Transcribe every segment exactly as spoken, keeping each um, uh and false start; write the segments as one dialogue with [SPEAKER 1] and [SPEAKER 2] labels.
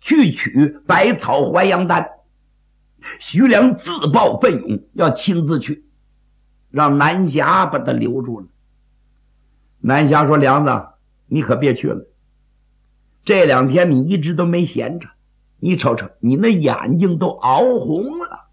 [SPEAKER 1] 去取百草还阳丹。徐良自报奋勇，要亲自去，让南侠把他留住了。南侠说：“梁子，你可别去了，这两天你一直都没闲着，你瞅瞅，你那眼睛都熬红了。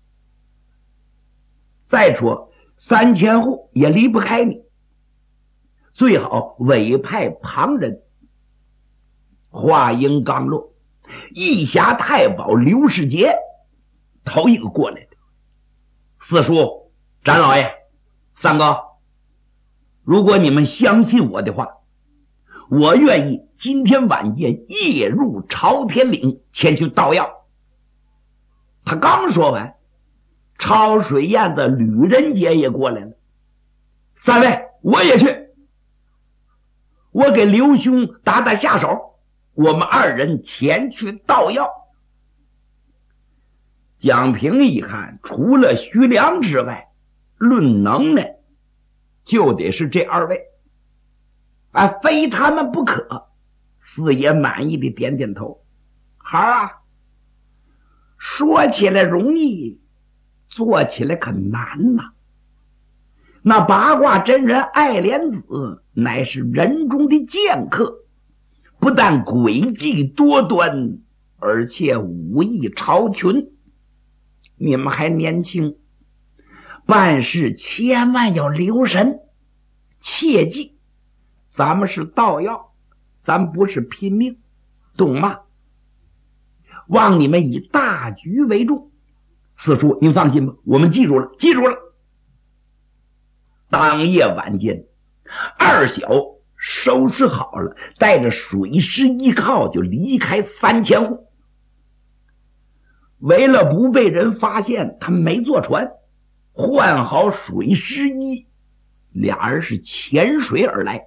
[SPEAKER 1] 再说三千户也离不开你，最好委派旁人。”话音刚落，义侠太保刘世杰头一个过来的。四叔、展老爷、三哥，如果你们相信我的话，我愿意今天晚间夜入朝天岭前去盗药。他刚说完，抄水燕子吕仁杰也过来了。三位，我也去，我给刘兄打打下手，我们二人前去盗药。蒋平一看，除了徐良之外，论能耐就得是这二位，啊，非他们不可。四爷满意的点点头，好啊，说起来容易，做起来可难呐。那八卦真人爱莲子乃是人中的剑客，不但诡计多端，而且武艺超群。你们还年轻，办事千万要留神，切记，咱们是盗药，咱不是拼命，懂吗？望你们以大局为重。四叔，您放心吧，我们记住了，记住了。当夜晚间，二小收拾好了，带着水师一靠就离开三千户。为了不被人发现他没坐船，换好水师衣，俩人是潜水而来。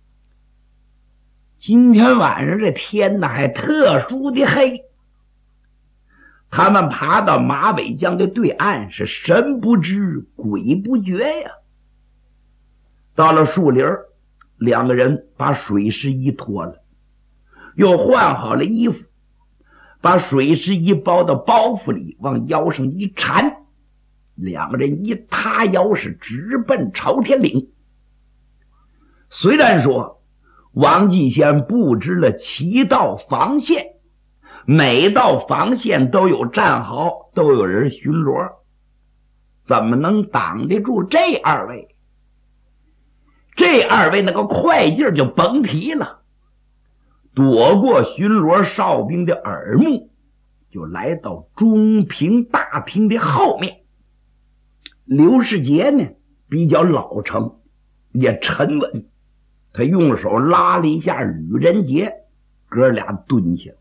[SPEAKER 1] 今天晚上这天呢还特殊的黑，他们爬到马尾江的对岸，是神不知鬼不觉呀。到了树林，两个人把水师衣脱了，又换好了衣服，把水师衣包到包袱里，往腰上一缠，两个人一塌腰，是直奔朝天岭。虽然说王继先布置了七道防线，每道防线都有战壕，都有人巡逻，怎么能挡得住这二位？这二位那个快劲儿就甭提了，躲过巡逻哨兵的耳目，就来到中平大厅的后面。刘世杰呢比较老成，也沉稳，他用手拉了一下吕仁杰，哥俩蹲下来。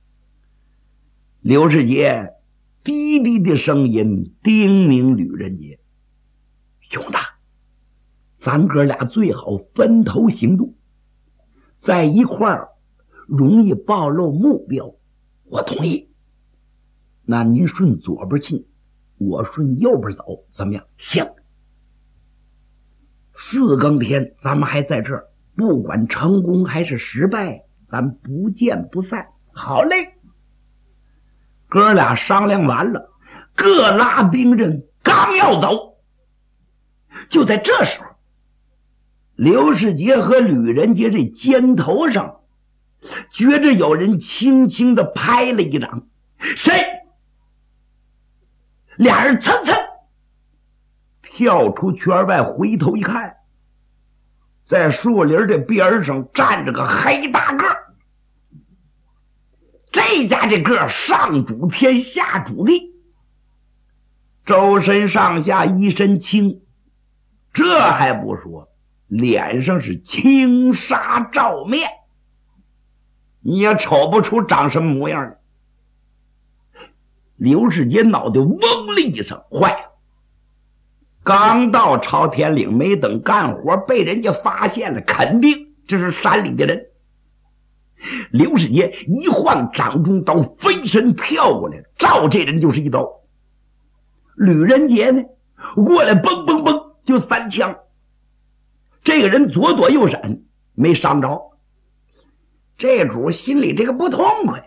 [SPEAKER 1] 刘世杰低低的声音叮咛吕仁杰：“兄弟，咱哥俩最好分头行动，在一块儿容易暴露目标。我同意。那您顺左边进，我顺右边走，怎么样？行。四更天咱们还在这儿，不管成功还是失败，咱不见不散。好嘞。”哥俩商量完了，各拉兵刃，刚要走，就在这时候，刘世杰和吕仁杰这肩头上觉着有人轻轻的拍了一掌。谁？俩人噌噌跳出圈外，回头一看，在树林的边上站着个黑大个。这家这个上主天下主地，周身上下一身青，这还不说，脸上是青纱罩面，你也瞅不出长什么模样来。刘世杰脑袋嗡了一声，坏了，刚到朝天岭，没等干活被人家发现了，肯定这是山里的人。刘世杰一晃掌中刀，飞身跳过来，照这人就是一刀。吕仁杰呢过来嘣嘣嘣就三枪，这个人左躲右闪，没伤着。这主心里这个不痛快，